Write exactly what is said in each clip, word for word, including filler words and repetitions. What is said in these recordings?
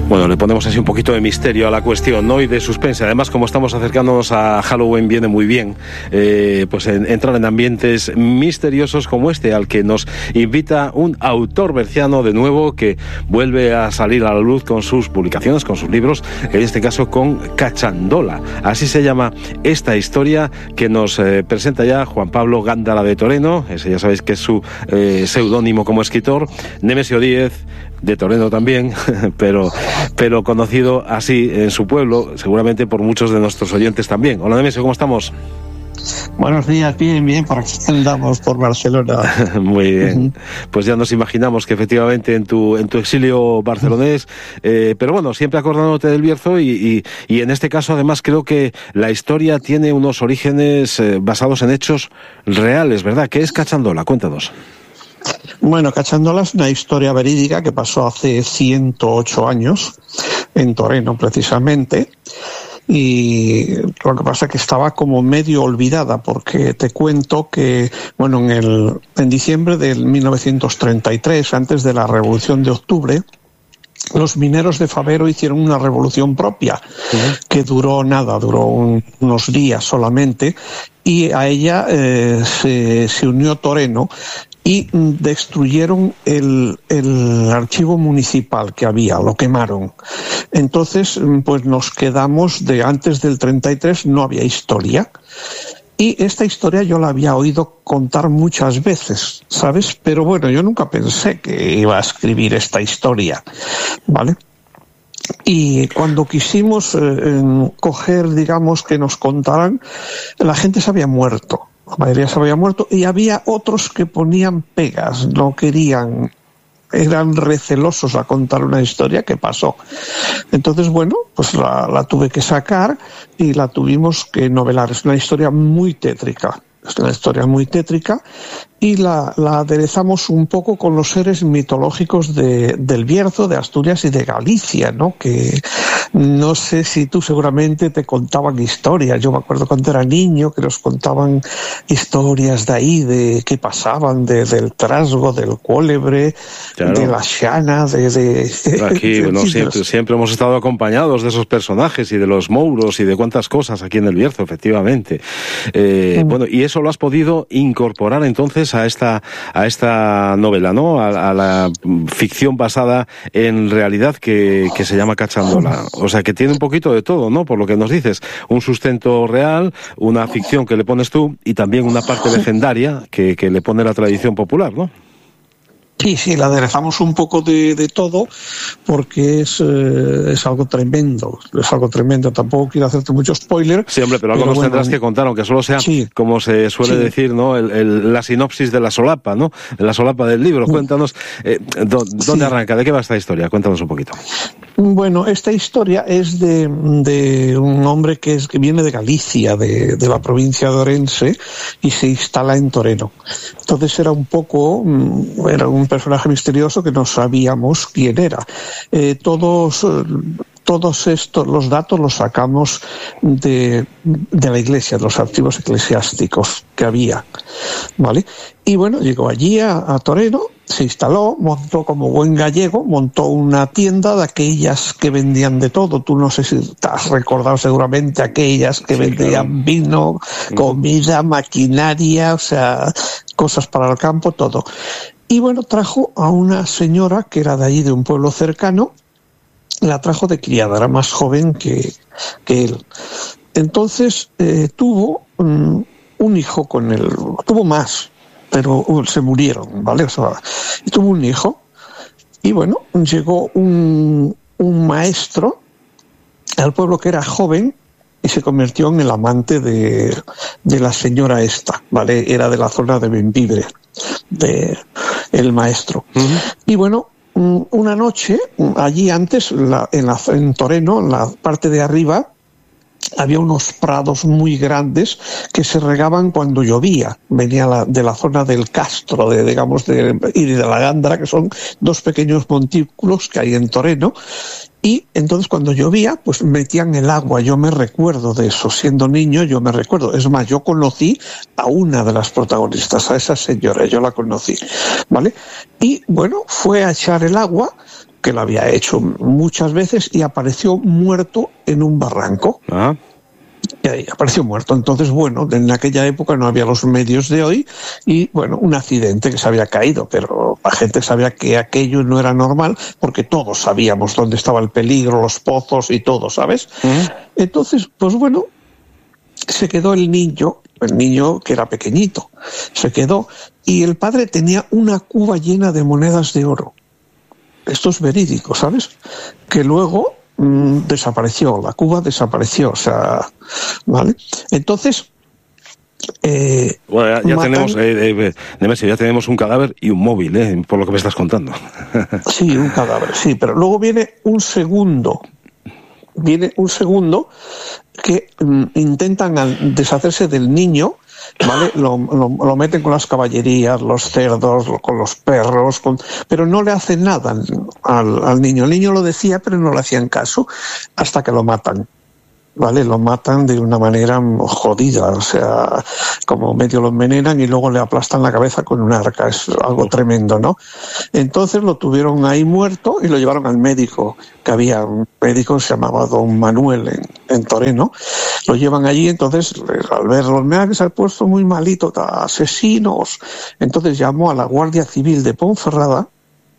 Bueno, le ponemos así un poquito de misterio a la cuestión, ¿no? Y de suspense. Además, como estamos acercándonos a Halloween, viene muy bien eh, pues en, entrar en ambientes misteriosos como este, al que nos invita un autor berciano de nuevo, que vuelve a salir a la luz con sus publicaciones, con sus libros, en este caso con Cachandola. Así se llama esta historia que nos eh, presenta ya Juan Pablo Gándara de Toreno. Ese ya sabéis que es su eh, seudónimo como escritor. Nemesio Díez de Toreno también, pero, pero conocido así en su pueblo, seguramente por muchos de nuestros oyentes también. Hola Nemesio, ¿cómo estamos? Buenos días, bien, bien, por aquí andamos por Barcelona. Muy bien, pues ya nos imaginamos que efectivamente en tu en tu exilio barcelonés, eh, pero bueno, siempre acordándote del Bierzo y, y, y en este caso además creo que la historia tiene unos orígenes eh, basados en hechos reales, ¿verdad? ¿Qué es Cachandola? Cuéntanos. Bueno, Cachandola es una historia verídica que pasó hace ciento ocho años en Toreno, precisamente, y lo que pasa es que estaba como medio olvidada, porque te cuento que, bueno, en el en diciembre de mil novecientos treinta y tres, antes de la Revolución de Octubre, los mineros de Fabero hicieron una revolución propia, uh-huh. que duró nada, duró un, unos días solamente, y a ella eh, se, se unió Toreno, y destruyeron el, el archivo municipal que había, lo quemaron. Entonces, pues nos quedamos de antes del treinta y tres, no había historia. Y esta historia yo la había oído contar muchas veces, ¿sabes? Pero bueno, yo nunca pensé que iba a escribir esta historia, ¿vale? Y cuando quisimos eh, coger, digamos, que nos contaran, la gente se había muerto. La mayoría se había muerto y había otros que ponían pegas, no querían, eran recelosos a contar una historia que pasó. Entonces, bueno, pues la, la tuve que sacar y la tuvimos que novelar. Es una historia muy tétrica, es una historia muy tétrica y la, la aderezamos un poco con los seres mitológicos de, del Bierzo, de Asturias y de Galicia, ¿no? Que no sé si tú seguramente te contaban historias. Yo me acuerdo cuando era niño que nos contaban historias de ahí, de qué pasaban, de, del trasgo, del cuélebre, claro. de la xana, de... de aquí, bueno, de, siempre, siempre hemos estado acompañados de esos personajes y de los mouros y de cuántas cosas aquí en el Bierzo, efectivamente. Eh, mm. Bueno, y eso lo has podido incorporar entonces a esta a esta novela, ¿no? A, a la ficción basada en realidad que, que se llama Cachandola. O sea, que tiene un poquito de todo, ¿no? Por lo que nos dices, un sustento real, una ficción que le pones tú y también una parte legendaria que, que le pone la tradición popular, ¿no? Sí, sí, la aderezamos un poco de, de todo porque es, eh, es algo tremendo, es algo tremendo. Tampoco quiero hacerte mucho spoiler. Sí, hombre, pero algo pero nos bueno, tendrás que contar, aunque solo sea, sí, como se suele sí. decir, ¿no? El, el, la sinopsis de la solapa, ¿no? La solapa del libro. Cuéntanos, eh, do, ¿dónde sí. arranca? ¿De qué va esta historia? Cuéntanos un poquito. Bueno, esta historia es de, de un hombre que, es, que viene de Galicia, de, de la provincia de Orense, y se instala en Toreno. Entonces era un poco, era un personaje misterioso que no sabíamos quién era. Eh, todos, todos estos, los datos los sacamos de, de la iglesia, de los archivos eclesiásticos que había, ¿vale? Y bueno, llegó allí a, a Toreno, se instaló, montó como buen gallego, montó una tienda de aquellas que vendían de todo. Tú no sé si te has recordado seguramente aquellas que sí, vendían claro. vino, comida, maquinaria, o sea, cosas para el campo, todo. Y bueno, trajo a una señora que era de allí, de un pueblo cercano, la trajo de criada, era más joven que, que él. Entonces eh, tuvo um, un hijo con él, tuvo más, pero uh, se murieron, ¿vale? O sea, y tuvo un hijo, y bueno, llegó un, un maestro al pueblo que era joven y se convirtió en el amante de, de la señora esta, ¿vale? Era de la zona de Bembibre, de el maestro. Uh-huh. Y bueno, una noche, allí antes, la, en, la, en Toreno, en la parte de arriba, había unos prados muy grandes que se regaban cuando llovía. Venía la, de la zona del Castro, de, digamos, de, y de la Gándara, que son dos pequeños montículos que hay en Toreno. Y entonces cuando llovía, pues metían el agua. Yo me recuerdo de eso, siendo niño yo me recuerdo. Es más, yo conocí a una de las protagonistas, a esa señora, yo la conocí, ¿vale? Y bueno, fue a echar el agua, que lo había hecho muchas veces y apareció muerto en un barranco. Ah. Y ahí apareció muerto. Entonces, bueno, en aquella época no había los medios de hoy y, bueno, un accidente que se había caído, pero la gente sabía que aquello no era normal porque todos sabíamos dónde estaba el peligro, los pozos y todo, ¿sabes? ¿Mm? Entonces, pues bueno, se quedó el niño, el niño que era pequeñito, se quedó y el padre tenía una cuba llena de monedas de oro. Esto es verídico, ¿sabes? Que luego mmm, desapareció, la cuba desapareció, o sea, ¿vale? Entonces, eh, bueno, ya, ya matan... tenemos, eh, eh, Nemesio, ya tenemos un cadáver y un móvil, eh, por lo que me estás contando. Sí, un cadáver, sí, pero luego viene un segundo, viene un segundo que mm, intentan deshacerse del niño, ¿vale? Lo, lo, lo meten con las caballerías, los cerdos, con los perros, con... pero no le hacen nada al, al niño. El niño lo decía, pero no le hacían caso hasta que lo matan. ¿Vale? Lo matan de una manera jodida, o sea, como medio lo envenenan y luego le aplastan la cabeza con un arca, es algo tremendo, ¿no? Entonces lo tuvieron ahí muerto y lo llevaron al médico, que había un médico que se llamaba Don Manuel en, en Toreno, lo llevan allí, entonces al verlo, mira que se ha puesto muy malito, asesinos, entonces llamó a la Guardia Civil de Ponferrada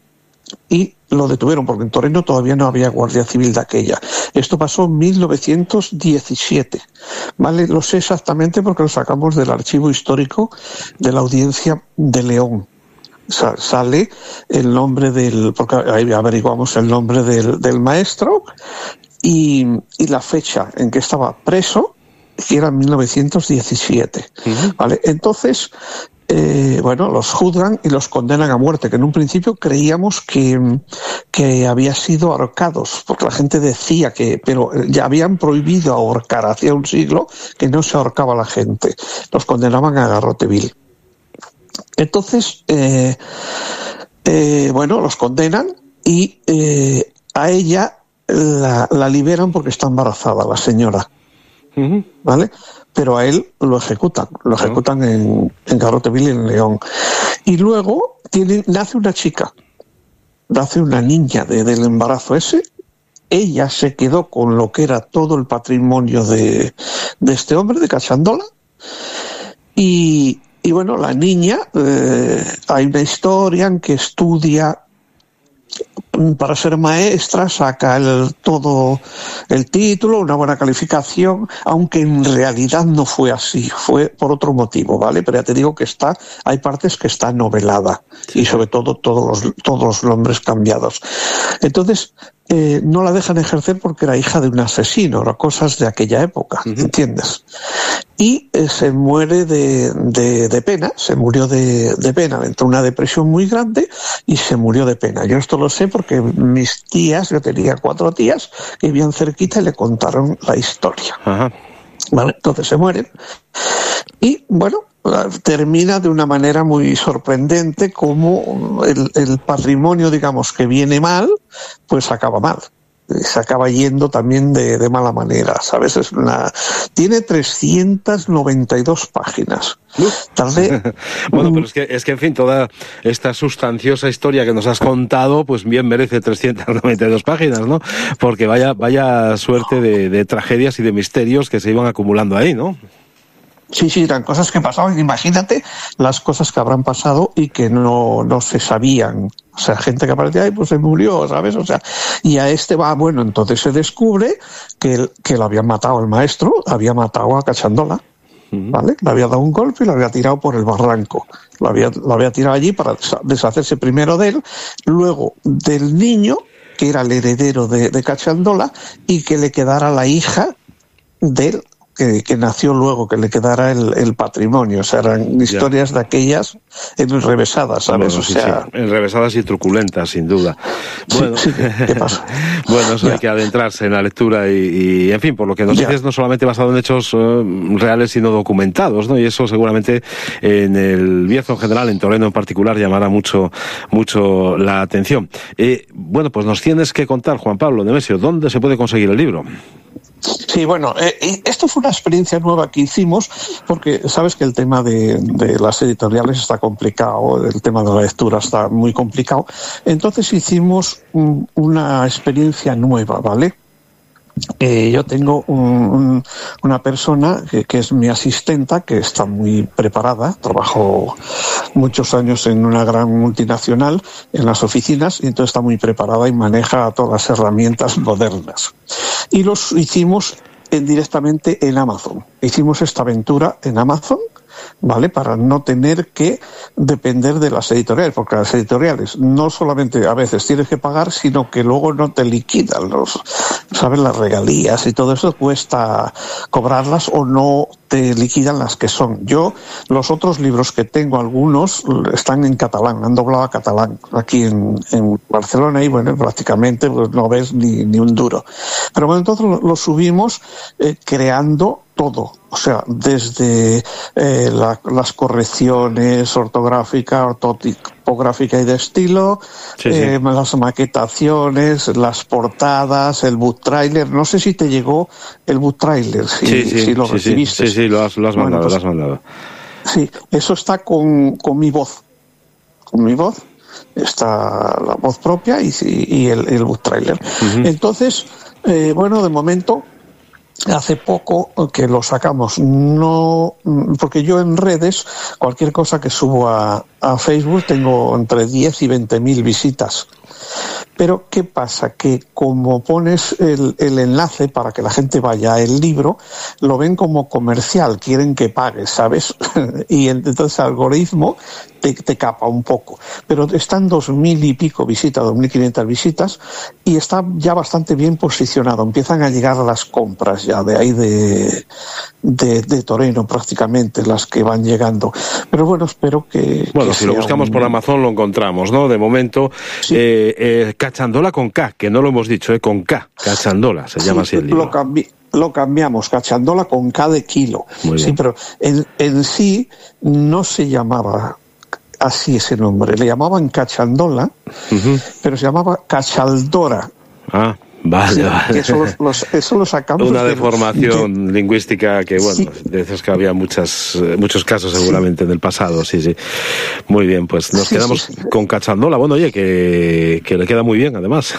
y lo detuvieron, porque en Toreno todavía no había Guardia Civil de aquella. Esto pasó en mil novecientos diecisiete, ¿vale? Lo sé exactamente porque lo sacamos del archivo histórico de la Audiencia de León. O sea, sale el nombre del, porque ahí averiguamos el nombre del, del maestro y, y la fecha en que estaba preso, que era mil novecientos diecisiete, uh-huh. ¿Vale? Entonces, Eh, bueno, los juzgan y los condenan a muerte, que en un principio creíamos que, que había sido ahorcados, porque la gente decía que, pero ya habían prohibido ahorcar hacía un siglo que no se ahorcaba a la gente, los condenaban a garrote vil. Entonces, eh, eh, bueno, los condenan y eh, a ella la, la liberan porque está embarazada, la señora, uh-huh. ¿Vale? Pero a él lo ejecutan, lo ejecutan en, en Garrote Vil y en León. Y luego tiene, nace una chica, nace una niña de, del embarazo ese, ella se quedó con lo que era todo el patrimonio de, de este hombre, de Cachandola, y, y bueno, la niña, eh, hay una historia en que estudia para ser maestra, saca el, todo el título, una buena calificación, aunque en realidad no fue así, fue por otro motivo, ¿vale? Pero ya te digo que está, hay partes que está novelada, y sobre todo todos los, todos los nombres cambiados. Entonces, eh, no la dejan ejercer porque era hija de un asesino, eran cosas de aquella época, uh-huh. ¿Entiendes? Y eh, se muere de, de, de pena, se murió de, de pena, entró en una depresión muy grande y se murió de pena. Yo esto lo sé porque mis tías, yo tenía cuatro tías que vivían cerquita y le contaron la historia. Ajá. Vale, entonces se mueren y bueno, termina de una manera muy sorprendente como el, el patrimonio, digamos, que viene mal, pues acaba mal. Se acaba yendo también de, de mala manera, ¿sabes? Es una... Tiene trescientas noventa y dos páginas. Tardé... Bueno, pero es que, es que, en fin, toda esta sustanciosa historia que nos has contado, pues bien merece trescientas noventa y dos páginas, ¿no? Porque vaya, vaya suerte de, de tragedias y de misterios que se iban acumulando ahí, ¿no? Sí, sí, eran cosas que pasaban. Imagínate las cosas que habrán pasado y que no, no se sabían. O sea, gente que aparecía ahí, pues se murió, ¿sabes? O sea, y a este va, bueno, entonces se descubre que, que lo habían matado el maestro, había matado a Cachandola, ¿vale? Le había dado un golpe y lo había tirado por el barranco. Lo había, lo había tirado allí para deshacerse primero de él, luego del niño, que era el heredero de, de Cachandola, y que le quedara la hija de él. Que, que nació luego, que le quedara el, el patrimonio. O sea, eran historias ya. De aquellas enrevesadas, ¿sabes? Bueno, o sí, sea... sí. Enrevesadas y truculentas, sin duda. Bueno, sí, sí. ¿Qué pasa? Bueno, eso ya. Hay que adentrarse en la lectura y, y, en fin, por lo que nos ya. Dices, no solamente basado en hechos uh, reales, sino documentados, ¿no? Y eso seguramente en el Bierzo en general, en Toreno en particular, llamará mucho, mucho la atención. Eh, bueno, pues nos tienes que contar, Juan Pablo Nemesio, ¿dónde se puede conseguir el libro? Sí, bueno, eh, esto fue una experiencia nueva que hicimos porque sabes que el tema de, de las editoriales está complicado, el tema de la lectura está muy complicado. Entonces hicimos un, una experiencia nueva, ¿vale? Eh, yo tengo un, un, una persona que, que es mi asistenta, que está muy preparada, trabajó muchos años en una gran multinacional, en las oficinas, y entonces está muy preparada y maneja todas las herramientas modernas. Y los hicimos en, directamente en Amazon. Hicimos esta aventura en Amazon, ¿vale? Para no tener que depender de las editoriales, porque las editoriales no solamente a veces tienes que pagar, sino que luego no te liquidan los, ¿sabes? Las regalías y todo eso cuesta cobrarlas o no te liquidan las que son. Yo, los otros libros que tengo, algunos están en catalán, han doblado a catalán aquí en, en Barcelona y bueno, prácticamente pues, no ves ni, ni un duro. Pero bueno, entonces lo, lo subimos eh, creando todo, o sea, desde eh, la, las correcciones ortográfica, ortotipográfica y de estilo, sí, eh, sí. las maquetaciones, las portadas, el book trailer. No sé si te llegó el book trailer, si, sí, sí, si lo sí, recibiste. Sí, sí, lo has, lo has mandado, bueno, pues, lo has mandado. Sí, eso está con, con mi voz, con mi voz. Está la voz propia y, y el, el book trailer. Uh-huh. Entonces, eh, bueno, de momento, hace poco que lo sacamos, no, porque yo en redes, cualquier cosa que subo a, a Facebook tengo entre diez y veinte mil visitas. Pero ¿qué pasa? Que como pones el, el enlace para que la gente vaya al libro, lo ven como comercial, quieren que pagues, ¿sabes? Y entonces el algoritmo te, te capa un poco. Pero están dos mil y pico visitas, dos mil quinientas visitas, y está ya bastante bien posicionado. Empiezan a llegar las compras ya de ahí de, de, de Toreno prácticamente, las que van llegando. Pero bueno, espero que... Bueno, que si lo buscamos un... por Amazon lo encontramos, ¿no? De momento... Sí. Eh, eh, Cachandola con K, que no lo hemos dicho, ¿eh? Con K, Cachandola, se sí, llama así el libro. Lo, cambi- lo cambiamos, Cachandola con K de kilo. Muy sí, bien. Pero en, en sí no se llamaba así ese nombre, le llamaban Cachandola, uh-huh. pero se llamaba Cachaldora. Ah. Vale, sí, vale. Eso, los, los, eso lo sacamos. Una de, deformación de, lingüística que, bueno, sí. de esos que había muchas, muchos casos seguramente sí. en el pasado, sí, sí. Muy bien, pues nos sí, quedamos sí, sí. con Cachandola. Bueno, oye, que, que le queda muy bien, además.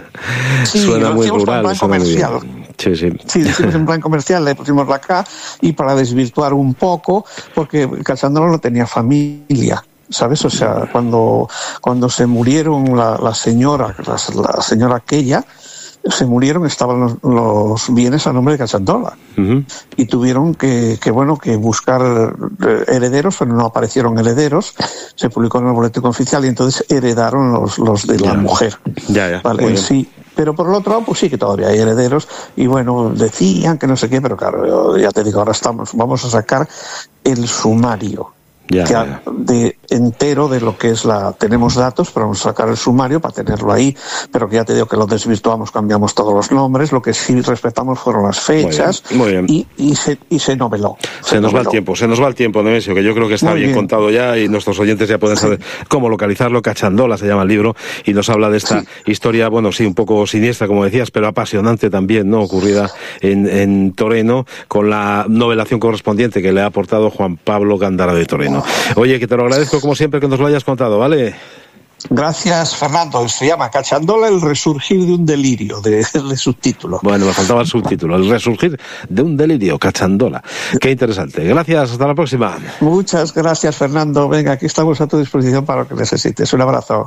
Sí, suena muy rural, suena muy bien. Sí, sí. Sí, hicimos en plan comercial, le pusimos la K y para desvirtuar un poco, porque Cachandola no tenía familia. ¿Sabes? O sea, cuando, cuando se murieron la, la señora, la, la señora aquella, se murieron, estaban los, los bienes a nombre de Cachandola. Uh-huh. Y tuvieron que, que, bueno, que buscar herederos, pero no aparecieron herederos. Se publicó en el boletín oficial y entonces heredaron los, los de la ya. mujer. Ya, ya. Vale, en sí. Pero por el otro lado, pues sí que todavía hay herederos. Y bueno, decían que no sé qué, pero claro, ya te digo, ahora estamos, vamos a sacar el sumario. Ya, que ya. de entero de lo que es la tenemos datos, pero vamos a sacar el sumario para tenerlo ahí, pero que ya te digo que lo desvirtuamos, cambiamos todos los nombres, lo que sí respetamos fueron las fechas. Muy bien, muy bien. Y, y se y se noveló. Se, se nos noveló. va el tiempo, se nos va el tiempo, Nemesio, que yo creo que está bien, bien contado ya y nuestros oyentes ya pueden saber sí. cómo localizarlo. Cachandola se llama el libro y nos habla de esta sí. historia, bueno, sí, un poco siniestra, como decías, pero apasionante también, ¿no? Ocurrida en, en Toreno, con la novelación correspondiente que le ha aportado Juan Pablo Gándara de Toreno. Oye, que te lo agradezco como siempre que nos lo hayas contado, ¿vale? Gracias, Fernando. Se llama Cachandola, el resurgir de un delirio, de, de subtítulo. Bueno, me faltaba el subtítulo, el resurgir de un delirio, Cachandola. Qué interesante. Gracias, hasta la próxima. Muchas gracias, Fernando. Venga, aquí estamos a tu disposición para lo que necesites. Un abrazo.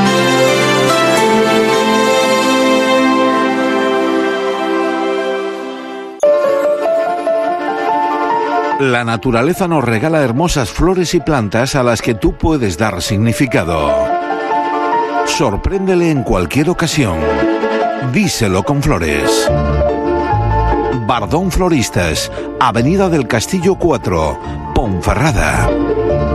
La naturaleza nos regala hermosas flores y plantas a las que tú puedes dar significado. Sorpréndele en cualquier ocasión. Díselo con flores. Bardón Floristas, Avenida del Castillo cuatro, Ponferrada.